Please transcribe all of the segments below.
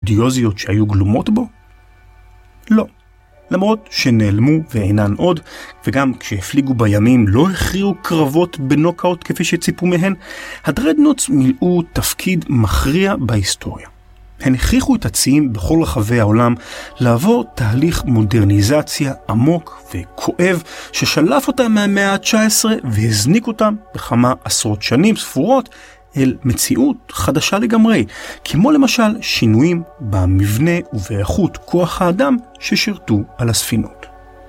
הגרנדיוזיות שהיו גלומות בו? לא. למרות שנעלמו ואינן עוד, וגם כשהפליגו בימים לא הכריעו קרבות בנוקאוט כפי שציפו מהן, הדרדנוטס מילאו תפקיד מכריע בהיסטוריה. הן הכריחו את הציים בכל רחבי העולם לעבור תהליך מודרניזציה עמוק וכואב ששלף אותם מהמאה ה-19 והזניק אותם בכמה עשרות שנים ספורות אל מציאות חדשה לגמרי, כמו למשל שינויים במבנה ובאיכות כוח האדם ששירתו על הספינות.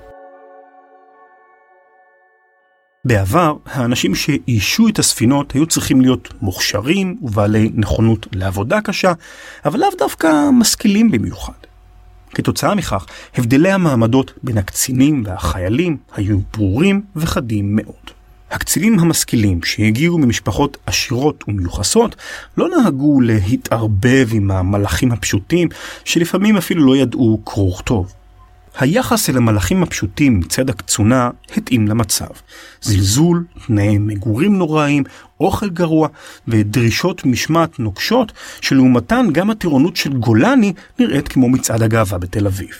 בעבר, האנשים שאישו את הספינות היו צריכים להיות מוכשרים ובעלי נכונות לעבודה קשה, אבל לאו דווקא משכילים במיוחד. כתוצאה מכך, הבדלי המעמדות בין הקצינים והחיילים היו ברורים וחדים מאוד. הקצינים המשכילים שהגיעו ממשפחות עשירות ומיוחסות לא נהגו להתערבב עם המלאכים הפשוטים שלפעמים אפילו לא ידעו קרוא וכתוב. היחס אל המלאכים הפשוטים מצד הקצונה התאים למצב. זלזול, תנאי מגורים נוראים, אוכל גרוע ודרישות משמעת נוקשות שלעומתן גם הטירונות של גולני נראית כמו מצעד הגאווה בתל אביב.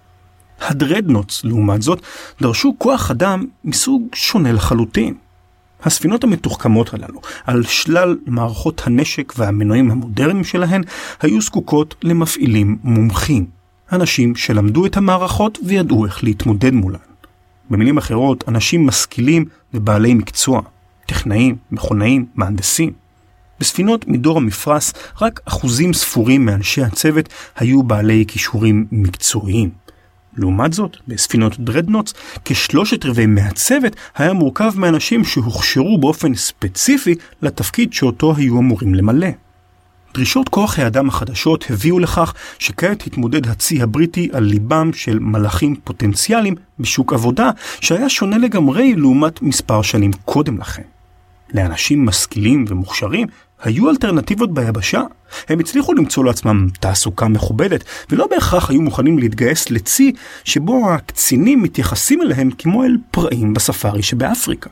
הדרדנוטס, לעומת זאת, דרשו כוח אדם מסוג שונה לחלוטין. הספינות המתוחכמות הללו, על שלל מערכות הנשק והמנועים המודרניים שלהן, היו זקוקות למפעילים מומחים. אנשים שלמדו את המערכות וידעו איך להתמודד מולן. במילים אחרות, אנשים משכילים ובעלי מקצוע, טכנאים, מכונאים, מהנדסים. בספינות מדור המפרש, רק אחוזים ספורים מאנשי הצוות היו בעלי כישורים מקצועיים. לעומת זאת, בספינות דרדנוטס, כ3/4 מהצוות היה מורכב מאנשים שהוכשרו באופן ספציפי לתפקיד שאותו היו אמורים למלא. דרישות כוח האדם החדשות הביאו לכך שכעת התמודד הצי הבריטי על ליבם של מלאכים פוטנציאליים בשוק עבודה שהיה שונה לגמרי לעומת מספר שנים קודם לכן. לאנשים משכילים ומוכשרים היו אלטרנטיבות ביבשה. הם הצליחו למצוא לעצמם תעסוקה מכובדת ולא בהכרח היו מוכנים להתגייס לצי שבו הקצינים מתייחסים אליהם כמו אל פראים בספארי שבאפריקה.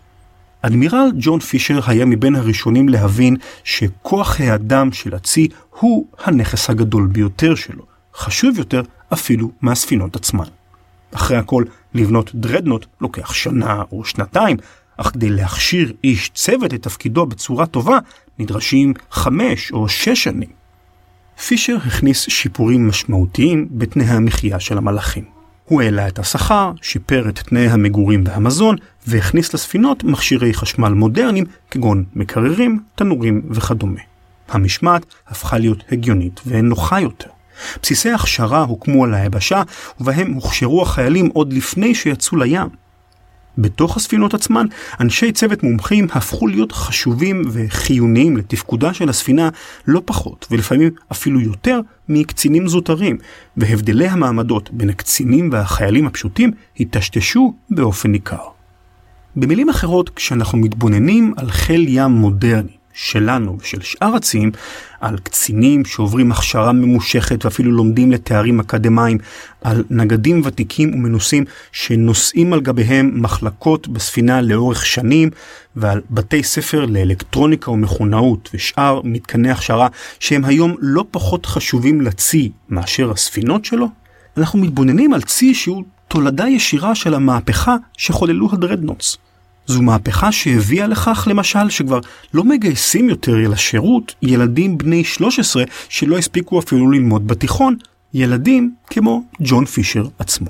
אדמירל ג'ון פישר היה מבין הראשונים להבין שכוח האדם של הצי הוא הנכס הגדול ביותר שלו, חשוב יותר אפילו מהספינות עצמן. אחרי הכל, לבנות דרדנוט לוקח שנה או שנתיים, אך כדי להכשיר איש צוות לתפקידו בצורה טובה, נדרשים 5 או 6 שנים. פישר הכניס שיפורים משמעותיים בתנאי המחיה של המלאכים. הוא העלה את השכר, שיפר את תנאי המגורים והמזון, והכניס לספינות מכשירי חשמל מודרניים כגון מקררים, תנורים וכדומה. המשמעת הפכה להיות הגיונית ונוחה יותר. בסיסי הכשרה הוקמו על היבשה, ובהם הוכשרו החיילים עוד לפני שיצאו לים. בתוך הספינות עצמן, אנשי צוות מומחים הפכו להיות חשובים וחיוניים לתפקודה של הספינה לא פחות, ולפעמים אפילו יותר מקצינים זוטרים, והבדלי המעמדות בין הקצינים והחיילים הפשוטים התשתשו באופן ניכר. במילים אחרות, כשאנחנו מתבוננים על חיל ים מודרני, שלנו ושל שאר הציים, על קצינים שעוברים הכשרה ממושכת ואפילו לומדים לתארים אקדמיים, על נגדים ותיקים ומנוסים שנושאים על גביהם מחלקות בספינה לאורך שנים, ועל בתי ספר לאלקטרוניקה ומכונאות ושאר מתקני הכשרה שהם היום לא פחות חשובים לצי מאשר הספינות שלו, אנחנו מתבוננים על צי שהוא תולדה ישירה של המהפכה שחוללו הדרדנוטס. זו מהפכה שהביאה לכך למשל שכבר לא מגייסים יותר לשירות ילדים בני 13 שלא הספיקו אפילו ללמוד בתיכון, ילדים כמו ג'ון פישר עצמו.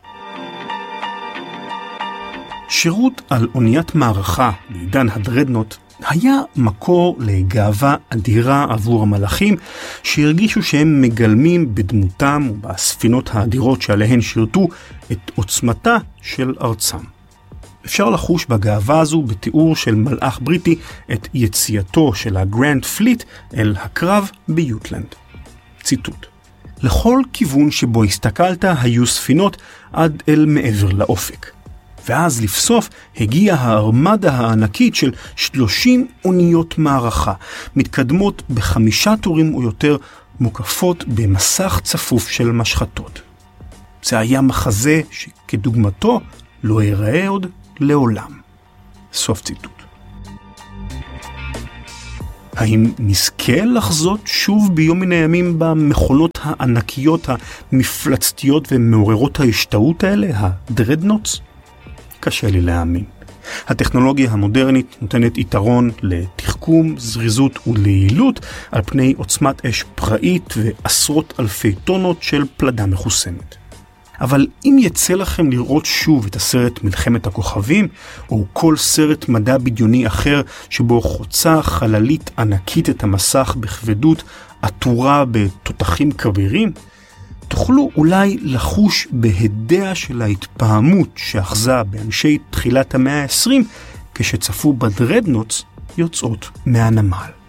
שירות על אוניית מערכה בעידן הדרדנוט היה מקור לגאווה אדירה עבור המלאכים שהרגישו שהם מגלמים בדמותם ובספינות האדירות שעליהן שירתו את עוצמתה של ארצם. אפשר לחוש בגאווה הזו בתיאור של מלאך בריטי את יציאתו של הגרנד פליט אל הקרב ביוטלנד. ציטוט: לכל כיוון שבו הסתכלת היו ספינות עד אל מעבר לאופק. ואז לפסוף הגיעה הארמדה הענקית של 30 אוניות מערכה, מתקדמות ב5 טורים או יותר, מוקפות במסך צפוף של משחטות. זה היה מחזה שכדוגמתו לא ייראה עוד לעולם. סוף ציטוט. האם נזכה לחזות שוב ביום מן הימים במכונות הענקיות המפלצתיות ומעוררות ההשתאות האלה, הדרדנוטס? קשה לי להאמין. הטכנולוגיה המודרנית נותנת יתרון לתחכום, זריזות וליעילות על פני עוצמת אש פראית ועשרות אלפי טונות של פלדה מחוסמת. אבל אם יצא לכם לראות שוב את הסרט מלחמת הכוכבים, או כל סרט מדע בדיוני אחר שבו חוצה חללית ענקית את המסך בכבדות עטורה בתותחים כבירים, תוכלו אולי לחוש בהדע של ההתפעמות שאחזה באנשי תחילת המאה ה-20 כשצפו בדרדנוטס יוצאות מהנמל.